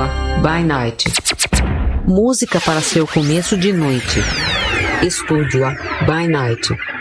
A by Night. Música para seu começo de noite. Estúdio A by Night.